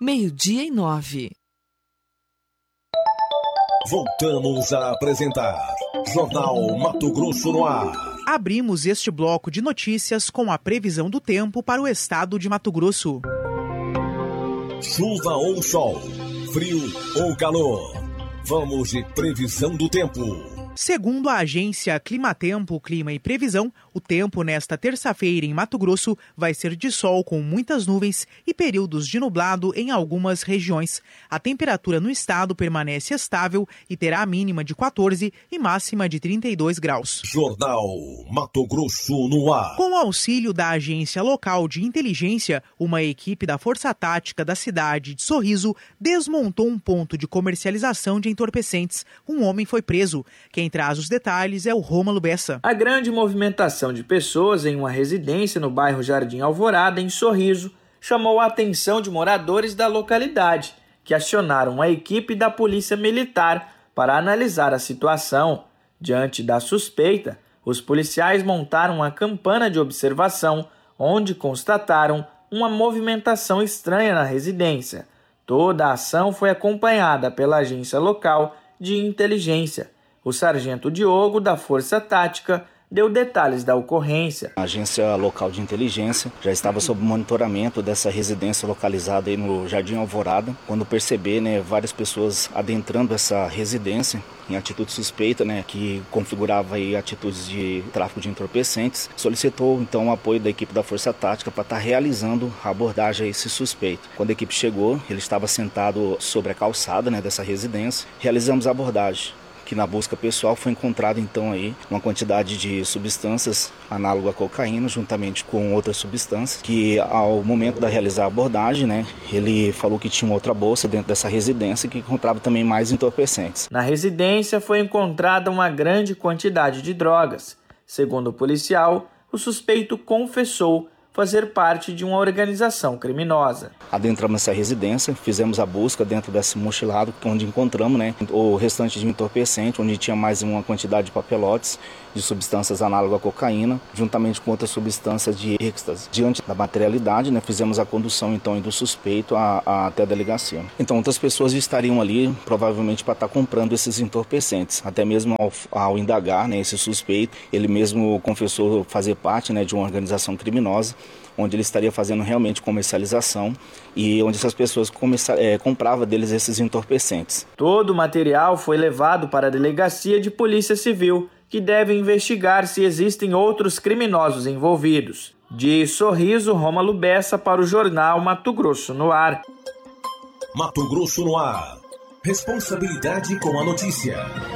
12:09. Voltamos a apresentar Jornal Mato Grosso no Ar. Abrimos este bloco de notícias com a previsão do tempo para o estado de Mato Grosso. Chuva ou sol, frio ou calor. Vamos de previsão do tempo. Segundo a agência Climatempo, Clima e Previsão, o tempo nesta terça-feira em Mato Grosso vai ser de sol com muitas nuvens e períodos de nublado em algumas regiões. A temperatura no estado permanece estável e terá a mínima de 14 e máxima de 32 graus. Jornal Mato Grosso no Ar. Com o auxílio da agência local de inteligência, uma equipe da Força Tática da cidade de Sorriso desmontou um ponto de comercialização de entorpecentes. Um homem foi preso. Quem traz os detalhes é o Rômulo Bessa. A grande movimentação de pessoas em uma residência no bairro Jardim Alvorada, em Sorriso, chamou a atenção de moradores da localidade, que acionaram a equipe da Polícia Militar para analisar a situação. Diante da suspeita, os policiais montaram uma campana de observação, onde constataram uma movimentação estranha na residência. Toda a ação foi acompanhada pela agência local de inteligência. O sargento Diogo, da Força Tática, deu detalhes da ocorrência. A agência local de inteligência já estava sob monitoramento dessa residência localizada aí no Jardim Alvorada, quando perceber, várias pessoas adentrando essa residência em atitude suspeita, que configurava aí atitudes de tráfico de entorpecentes, solicitou então o apoio da equipe da Força Tática para estar realizando a abordagem a esse suspeito. Quando a equipe chegou, ele estava sentado sobre a calçada dessa residência. Realizamos a abordagem, que na busca pessoal foi encontrado então aí uma quantidade de substâncias análoga à cocaína, juntamente com outras substâncias, que ao momento da realizar a abordagem, ele falou que tinha outra bolsa dentro dessa residência que encontrava também mais entorpecentes. Na residência foi encontrada uma grande quantidade de drogas. Segundo o policial, o suspeito confessou fazer parte de uma organização criminosa. Adentramos essa residência, fizemos a busca dentro desse mochilado, onde encontramos o restante de entorpecente, onde tinha mais uma quantidade de papelotes de substâncias análogas à cocaína, juntamente com outras substâncias de êxtase. Diante da materialidade, fizemos a condução então do suspeito até a delegacia. Então outras pessoas estariam ali, provavelmente para estar comprando esses entorpecentes. Até mesmo ao indagar esse suspeito, ele mesmo confessou fazer parte de uma organização criminosa, onde ele estaria fazendo realmente comercialização e onde essas pessoas compravam deles esses entorpecentes. Todo o material foi levado para a Delegacia de Polícia Civil, que deve investigar se existem outros criminosos envolvidos. De Sorriso, Rômulo Bessa para o Jornal Mato Grosso no Ar. Mato Grosso no Ar. Responsabilidade com a notícia.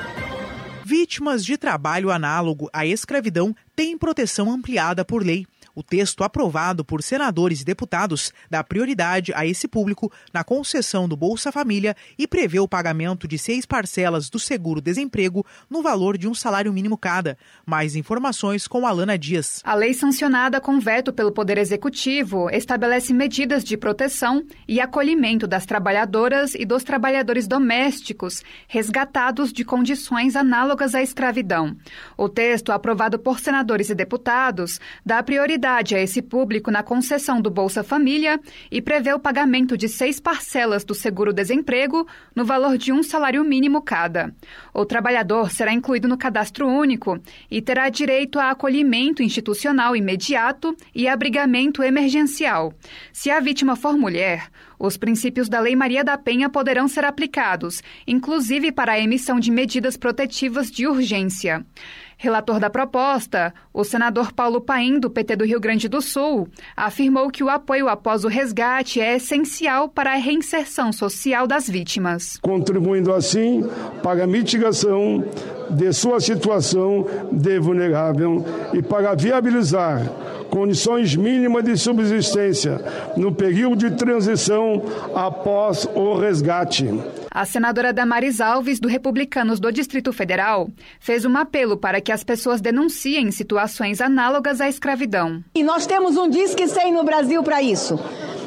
Vítimas de trabalho análogo à escravidão têm proteção ampliada por lei. O texto aprovado por senadores e deputados dá prioridade a esse público na concessão do Bolsa Família e prevê o pagamento de 6 parcelas do seguro-desemprego no valor de um salário mínimo cada. Mais informações com Alana Dias. A lei sancionada com veto pelo Poder Executivo estabelece medidas de proteção e acolhimento das trabalhadoras e dos trabalhadores domésticos resgatados de condições análogas à escravidão. O texto, aprovado por senadores e deputados, dá prioridade a esse público na concessão do Bolsa Família e prevê o pagamento de 6 parcelas do seguro-desemprego no valor de um salário mínimo cada. O trabalhador será incluído no cadastro único e terá direito a acolhimento institucional imediato e abrigamento emergencial. Se a vítima for mulher, os princípios da Lei Maria da Penha poderão ser aplicados, inclusive para a emissão de medidas protetivas de urgência. Relator da proposta, o senador Paulo Paim, do PT do Rio Grande do Sul, afirmou que o apoio após o resgate é essencial para a reinserção social das vítimas. Contribuindo assim para a mitigação de sua situação de vulnerável e para viabilizar condições mínimas de subsistência no período de transição após o resgate. A senadora Damares Alves, do Republicanos do Distrito Federal, fez um apelo para que as pessoas denunciem situações análogas à escravidão. E nós temos um Disque 100 no Brasil para isso.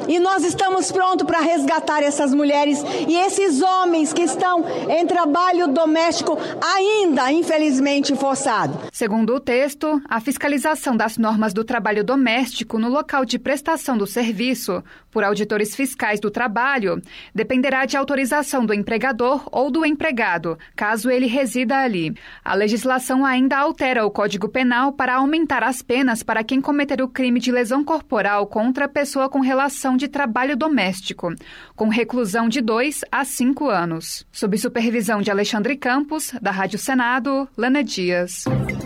e nós estamos prontos para resgatar essas mulheres e esses homens que estão em trabalho doméstico ainda, infelizmente, forçado. Segundo o texto, a fiscalização das normas do trabalho doméstico no local de prestação do serviço por auditores fiscais do trabalho dependerá de autorização do empregador ou do empregado, caso ele resida ali. A legislação ainda altera o Código Penal para aumentar as penas para quem cometer o crime de lesão corporal contra a pessoa com relação de trabalho doméstico, com reclusão de 2 a 5 anos. Sob supervisão de Alexandre Campos, da Rádio Senado, Lana Dias.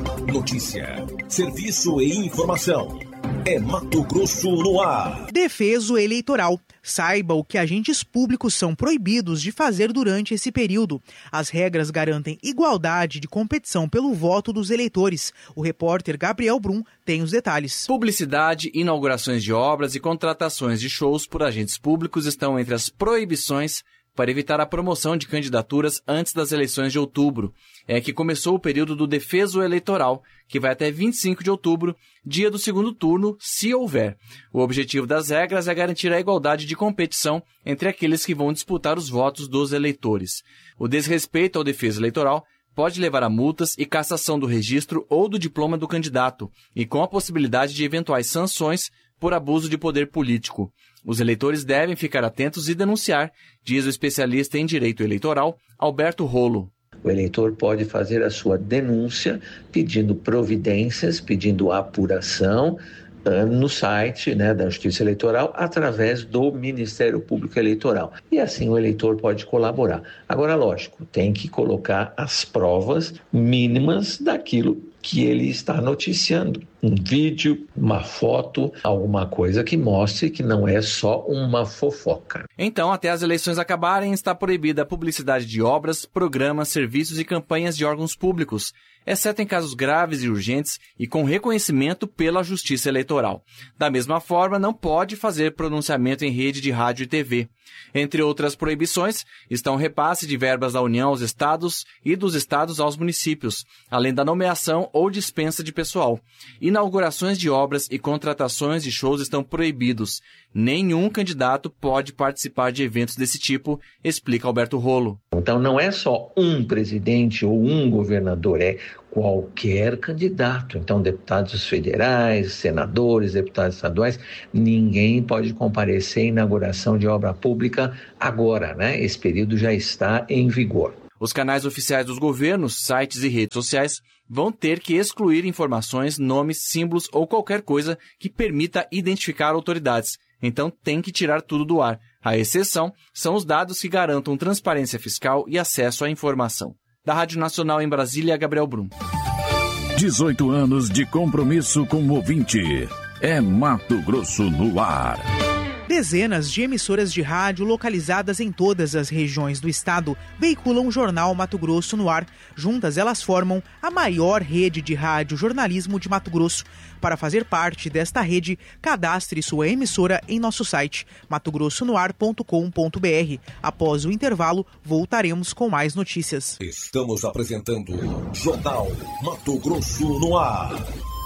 Notícia, serviço e informação. É Mato Grosso no ar. Defeso eleitoral. Saiba o que agentes públicos são proibidos de fazer durante esse período. As regras garantem igualdade de competição pelo voto dos eleitores. O repórter Gabriel Brum tem os detalhes. Publicidade, inaugurações de obras e contratações de shows por agentes públicos estão entre as proibições para evitar a promoção de candidaturas antes das eleições de outubro. É que começou o período do defeso eleitoral, que vai até 25 de outubro, dia do segundo turno, se houver. O objetivo das regras é garantir a igualdade de competição entre aqueles que vão disputar os votos dos eleitores. O desrespeito ao defeso eleitoral pode levar a multas e cassação do registro ou do diploma do candidato, e com a possibilidade de eventuais sanções por abuso de poder político. Os eleitores devem ficar atentos e denunciar, diz o especialista em direito eleitoral, Alberto Rolo. O eleitor pode fazer a sua denúncia pedindo providências, pedindo apuração no site, da Justiça Eleitoral através do Ministério Público Eleitoral. E assim o eleitor pode colaborar. Agora, lógico, tem que colocar as provas mínimas daquilo que ele está noticiando. Um vídeo, uma foto, alguma coisa que mostre que não é só uma fofoca. Então, até as eleições acabarem, está proibida a publicidade de obras, programas, serviços e campanhas de órgãos públicos, exceto em casos graves e urgentes e com reconhecimento pela Justiça Eleitoral. Da mesma forma, não pode fazer pronunciamento em rede de rádio e TV. Entre outras proibições, estão o repasse de verbas da União aos estados e dos estados aos municípios, além da nomeação ou dispensa de pessoal. Inaugurações de obras e contratações de shows estão proibidos. Nenhum candidato pode participar de eventos desse tipo, explica Alberto Rolo. Então não é só um presidente ou um governador, é qualquer candidato. Então deputados federais, senadores, deputados estaduais, ninguém pode comparecer à inauguração de obra pública agora, Esse período já está em vigor. Os canais oficiais dos governos, sites e redes sociais vão ter que excluir informações, nomes, símbolos ou qualquer coisa que permita identificar autoridades. Então tem que tirar tudo do ar. A exceção são os dados que garantam transparência fiscal e acesso à informação. Da Rádio Nacional em Brasília, Gabriel Brum. 18 anos de compromisso com o ouvinte. É Mato Grosso no ar. Dezenas de emissoras de rádio localizadas em todas as regiões do estado veiculam o jornal Mato Grosso no ar. Juntas, elas formam a maior rede de rádio jornalismo de Mato Grosso. Para fazer parte desta rede, cadastre sua emissora em nosso site matogrossonoar.com.br. Após o intervalo, voltaremos com mais notícias. Estamos apresentando Jornal Mato Grosso no ar.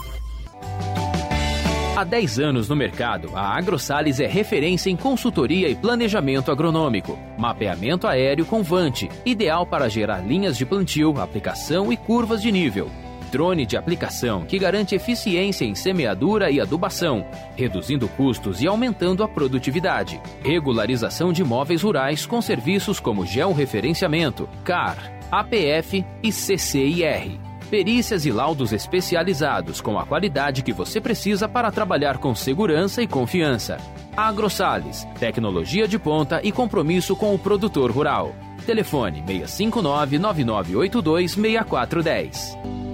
Há 10 anos no mercado, a AgroSales é referência em consultoria e planejamento agronômico. Mapeamento aéreo com Vante, ideal para gerar linhas de plantio, aplicação e curvas de nível. Drone de aplicação que garante eficiência em semeadura e adubação, reduzindo custos e aumentando a produtividade. Regularização de imóveis rurais com serviços como georreferenciamento, CAR, APF e CCIR. Perícias e laudos especializados com a qualidade que você precisa para trabalhar com segurança e confiança. AgroSales, tecnologia de ponta e compromisso com o produtor rural. Telefone 659-9982-6410.